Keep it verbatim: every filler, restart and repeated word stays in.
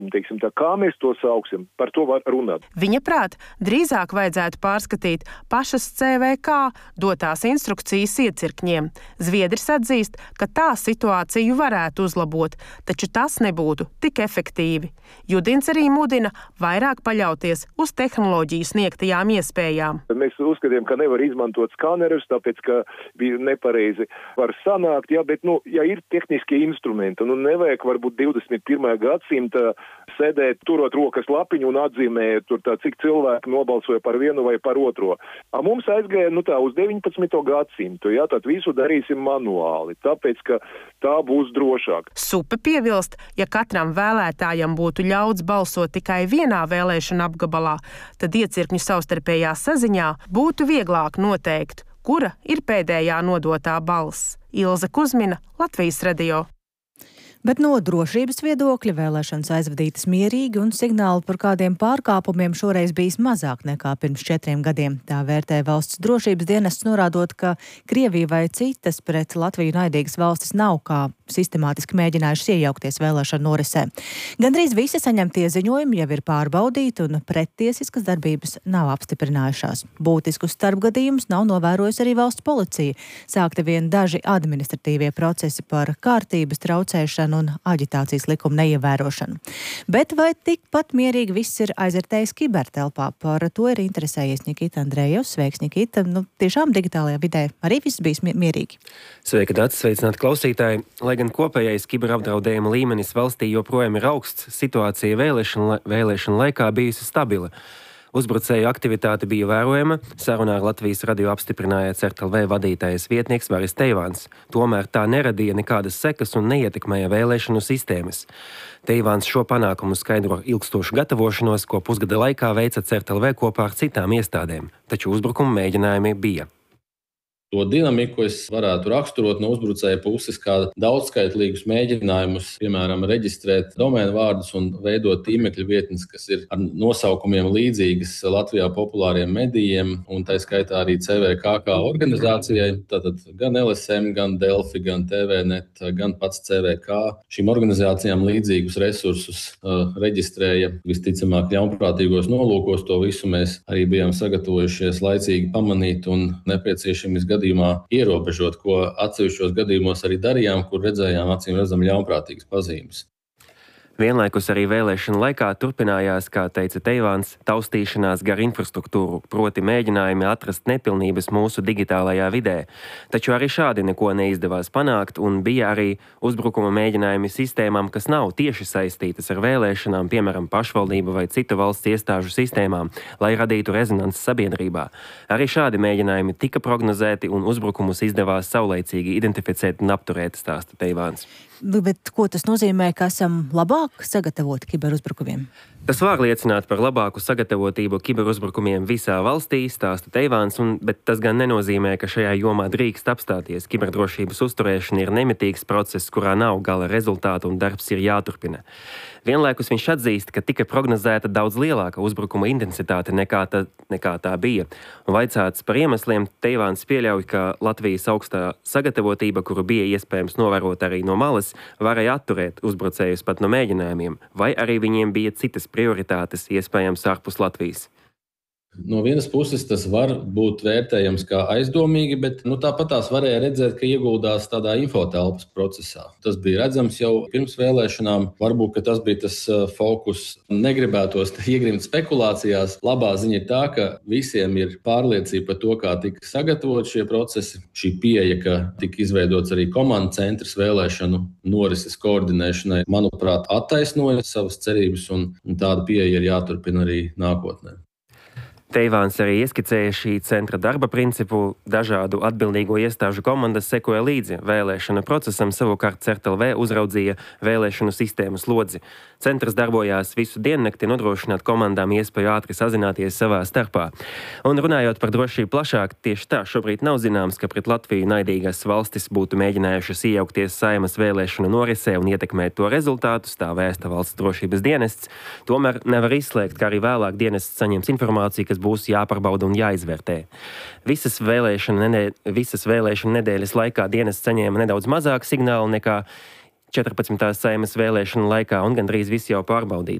teiksim tā, kā mēs to sauksim, par to var runāt. Viņa prāt, drīzāk vajadzētu pārskatīt pašas C V K dotās instrukcijas iecirkņiem. Zviedris atzīst, ka tā situāciju varētu uzlabot, taču tas nebūtu tik efektīvi. Judins arī mudina vairāk paļauties uz tehnoloģiju sniegtajām iespējām. Mēs uzskatījām, ka nevar izmantot skanerus, tāpēc, ka bija nepareizi var sanākt, jā, bet, nu, ja ir tehniskie instrumenti, nu, nevajag varbūt divdesmit pirmā gadsimta sēdēt, turot rokas lapiņu un atzīmēt tur tā, cik cilvēki nobalsoja par vienu vai par otro. A mums aizgāja, nu tā, uz deviņpadsmito gadsimtu, jā, tad visu darīsim manuāli, tāpēc, ka tā būs drošāk. Supe piebilst, ja katram vēlētājam būtu ļauts balsot tikai vienā vēlēšana apgabalā, tad iecirkņu savstarpējā saziņā būtu vieglāk noteikt, kura ir pēdējā nodotā balss. Ilze Kuzmina, Latvijas radio. Bet no drošības viedokļa vēlēšanas aizvadītas mierīgi un signāli par kādiem pārkāpumiem šoreiz bijis mazāk nekā pirms četriem gadiem. Tā vērtē valsts drošības dienests, norādot, ka Krievija vai citas pret Latviju naidīgas valstis nav kā sistemātiski mēģinājušas iejaukties vēlēšanu norisē. Gandrīz visi saņemtie ziņojumi jau ir pārbaudīti un prettiesiskas darbības nav apstiprinājušās. Būtiskus starpgadījumus nav novērojusi arī valsts policija. Sākti vien daži administratīvie procesi par kārtības traucēšanu un aģitācijas likuma neievērošanu. Bet vai tikpat mierīgi viss ir aizvērtējis kibertelpā? Par to ir interesējies Nikita Andrejevs. Sveiks, Nikita. Nu, tiešām digitālajā vidē arī viss bijis mierīgi. Sveika, Dats, sveicināti klausītāji. Lai gan kopējais kiberapdraudējuma līmenis valstī joprojām ir augsts, situācija vēlēšana, vēlēšana laikā bijusi stabila. Uzbrucēju aktivitāte bija vērojama, sarunā ar Latvijas radio apstiprināja C E R T L V vadītājas vietnieks Varis Teivāns. Tomēr tā neradīja nekādas sekas un neietekmēja vēlēšanu sistēmas. Teivāns šo panākumu skaidro ilgstošu gatavošanos, ko pusgada laikā veica C E R T L V kopā ar citām iestādēm, taču uzbrukuma mēģinājumi bija. To dinamiku es varētu raksturot no uzbrucēja puses kā daudzskaitlīgus mēģinājumus, piemēram, reģistrēt domēnu vārdus un veidot tīmekļa vietnes, kas ir ar nosaukumiem līdzīgas Latvijā populāriem medijiem, un tā skaitā arī C V K kā organizācijai. Tātad gan L S M, gan Delfi, gan T V net, gan pats C V K šīm organizācijām līdzīgus resursus uh, reģistrēja. Visticamāk, ļaunprātīgos nolūkos to visu mēs arī bijām sagatavojušies laicīgi pamanīt un nepieciešamies gadījumā ierobežot, ko atsevišķos gadījumos arī darījām, kur redzējām acīm redzam ļaunprātīgas pazīmes. Vienlaikus arī vēlēšana laikā turpinājās, kā teica Teivāns, taustīšanās gar infrastruktūru, proti mēģinājumi atrast nepilnības mūsu digitālajā vidē. Taču arī šādi neko neizdevās panākt, un bija arī uzbrukuma mēģinājumi sistēmām, kas nav tieši saistītas ar vēlēšanām, piemēram, pašvaldību vai citu valsts iestāžu sistēmām, lai radītu rezonanci sabiedrībā. Arī šādi mēģinājumi tika prognozēti, un uzbrukumus izdevās saulaicīgi identificēt un apturēt, stāsta Teivāns. Bet ko tas nozīmē, ka esam labāk sagatavoti kiberuzbrukumiem? Tas var liecināt par labāku sagatavotību kiberuzbrukumiem visā valstī, stāsta Teivāns, un, bet tas gan nenozīmē, ka šajā jomā drīkst apstāties. Kiberdrošības uzturēšana ir nemitīgs process, kurā nav gala rezultātu un darbs ir jāturpina. Vienlaikus viņš atzīst, ka tika prognozēta daudz lielāka uzbrukuma intensitāte nekā, ta, nekā tā bija. Un vaicāts par iemesliem, Teivāns pieļauj, ka Latvijas augstā sagatavotība, kuru bija iespējams novērot arī no malas, varēja atturēt uzbrucējus pat no mēģinājumiem, vai arī viņiem bija citas prioritātes, iespējams ārpus Latvijas. No vienas puses tas var būt vērtējams kā aizdomīgi, bet nu, tāpat tās varēja redzēt, ka ieguldās tādā infotelpas procesā. Tas bija redzams jau pirms vēlēšanām. Varbūt, ka tas bija tas fokus. Negribētos iegrimt spekulācijās. Labā ziņa ir tā, ka visiem ir pārliecība par to, kā tika sagatavot šie procesi. Šī pieeja, ka tika izveidots arī komandu centrs vēlēšanu norises koordinēšanai, manuprāt, attaisnoja savas cerības, un, un tāda pieeja ir jāturpina arī nākotnē. Teivāns arī ieskicēja šī centra darba principu. Dažādu atbildīgo iestāžu komandas sekoja līdzi vēlēšana procesam, savukārt C E R T L V uzraudzīja vēlēšanu sistēmu slodzi. Centrs darbojās visu diennakti, nodrošināt komandām iespēju ātri sazināties savā starpā. Un runājot par drošību plašāk, tieši tā šobrīd nav zināms, ka pret Latviju naidīgas valstis būtu mēģinājušas iejaukties Saeimas vēlēšanu norisē un ietekmēt to rezultātus, tā vēsta valsts drošības dienests. Tomēr nevar izslēgt, ka arī vēlāk dienests saņems informāciju, kas būs jāpārbauda un jāizvērtē. Visas vēlēšana, nedēļ, visas vēlēšana nedēļas laikā dienests saņēma nedaudz mazāk signālu nekā četrpadsmitās Saeimas vēlēšanu laikā un gandrīz viss jau pārbaudīts.